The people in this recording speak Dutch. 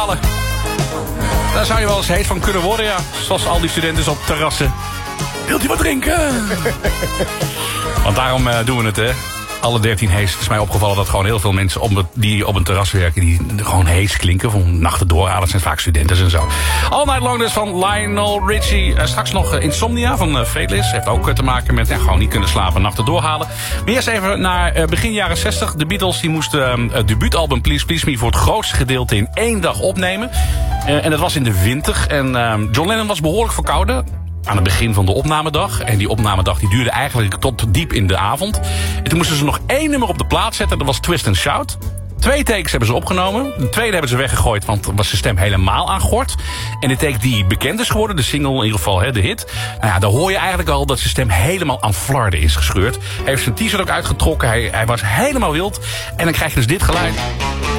halen. Daar zou je wel eens heet van kunnen worden, ja. Zoals al die studenten op terrassen. Wilt u wat drinken? Want daarom doen we het, hè. Alle 13 hees. Het is mij opgevallen dat gewoon heel veel mensen die op een terras werken, die gewoon hees klinken. Van nachten doorhalen. Dat zijn vaak studenten en zo. All Night Long dus van Lionel Richie. Straks nog Insomnia van Fateless. Heeft ook te maken met gewoon niet kunnen slapen, nachten doorhalen. Maar eerst even naar begin jaren 60. De Beatles die moesten het debuutalbum Please Please Me voor het grootste gedeelte in 1 dag opnemen. En dat was in de winter. En John Lennon was behoorlijk verkouden aan het begin van de opnamedag. En die opnamedag die duurde eigenlijk tot diep in de avond. En toen moesten ze nog 1 nummer op de plaat zetten. Dat was Twist and Shout. 2 takes hebben ze opgenomen. De tweede hebben ze weggegooid, want was zijn stem helemaal aan gort. En de take die bekend is geworden, de single in ieder geval, de hit. Nou ja, daar hoor je eigenlijk al dat zijn stem helemaal aan flarden is gescheurd. Hij heeft zijn t-shirt ook uitgetrokken. Hij was helemaal wild. En dan krijg je dus dit geluid.